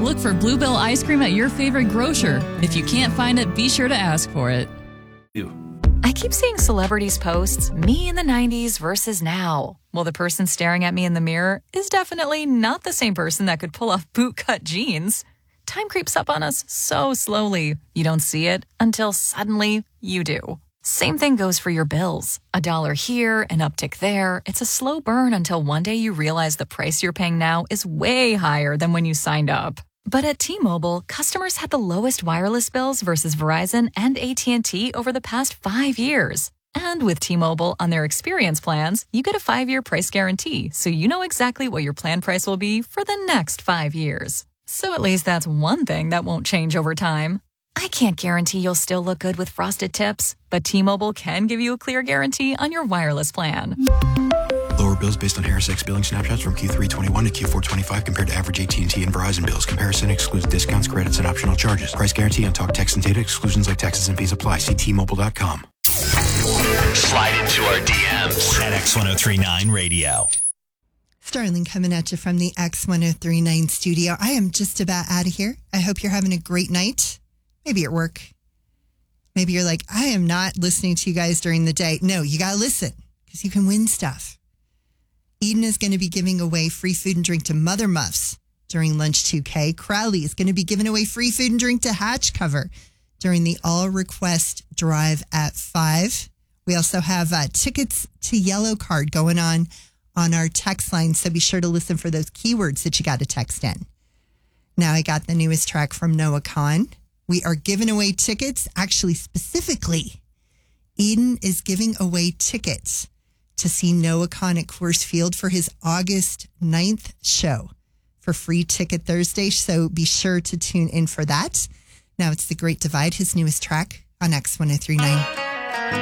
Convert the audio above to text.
Look for Bluebell ice cream at your favorite grocer. If you can't find it, be sure to ask for it. I keep seeing celebrities posts, me in the 90s versus now. Well, the person staring at me in the mirror is definitely not the same person that could pull off bootcut jeans. Time creeps up on us so slowly. You don't see it until suddenly you do. Same thing goes for your bills. $1 here, an uptick there. It's a slow burn until one day you realize the price you're paying now is way higher than when you signed up. But at T-Mobile, customers had the lowest wireless bills versus Verizon and AT&T over the past 5 years. And with T-Mobile on their experience plans, you get a 5-year price guarantee, so you know exactly what your plan price will be for the next 5 years. So at least that's one thing that won't change over time. I can't guarantee you'll still look good with frosted tips, but T-Mobile can give you a clear guarantee on your wireless plan. Lower bills based on HarrisX billing snapshots from Q3 21 to Q4 25 compared to average AT&T and Verizon bills. Comparison excludes discounts, credits, and optional charges. Price guarantee on talk, text, and data. Exclusions like taxes and fees apply. See T-Mobile.com. Slide into our DMs at X1039 Radio. Starling coming at you from the X1039 studio. I am just about out of here. I hope you're having a great night. Maybe at work. Maybe you're like, I am not listening to you guys during the day. No, you got to listen because you can win stuff. Eden is going to be giving away free food and drink to Mother Muffs during Lunch 2K. Crowley is going to be giving away free food and drink to Hatch Cover during the All Request Drive at 5. We also have tickets to Yellow Card going on our text line, so be sure to listen for those keywords that you got to text in. Now I got the newest track from Noah Kahan. We are giving away tickets. Actually, specifically, Eden is giving away tickets to see Noah Kahan at Coors Field for his August 9th show for Free Ticket Thursday. So be sure to tune in for that. Now it's The Great Divide, his newest track on X1039.